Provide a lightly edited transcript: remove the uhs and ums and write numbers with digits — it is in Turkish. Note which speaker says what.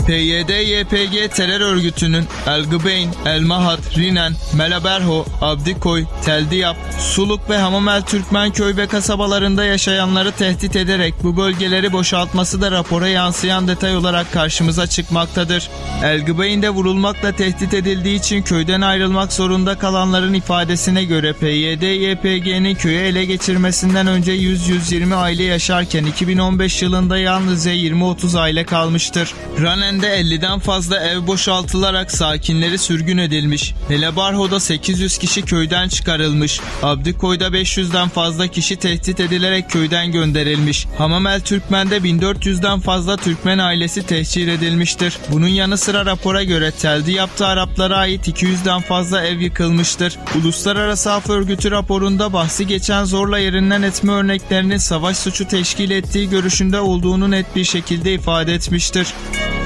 Speaker 1: PYD-YPG terör örgütünün El-Gıbeyn, El-Mahat, Rinen, Melaberho, Abdikoy, Teldiyap, Suluk ve Hamamel Türkmen köy ve kasabalarında yaşayanları tehdit ederek bu bölgeleri boşaltması da rapora yansıyan detay olarak karşımıza çıkmaktadır. El-Gıbeyn'de vurulmakla tehdit edildiği için köyden ayrılmak zorunda kalanların ifadesine göre PYD-YPG'nin köyü ele geçirmesinden önce 100-120 aile yaşarken 2015 yılında yalnızca 20-30 aile kalmıştır. Ranen'de 50'den fazla ev boşaltılarak sakinleri sürgün edilmiş. Melaberho'da 800 kişi köyden çıkarılmış. Abdikoy'da 500'den fazla kişi tehdit edilerek köyden gönderilmiş. Hamamel Türkmen'de 1400'den fazla Türkmen ailesi tehcir edilmiştir. Bunun yanı sıra rapora göre Teldiyap'ta Araplara ait 200'den fazla ev yıkılmıştır. Uluslararası Af Örgütü raporunda bahsi geçen zorla yerinden etme örneklerinin savaş suçu teşkil ettiği görüşünde olduğunu net bir şekilde ifade etmiştir.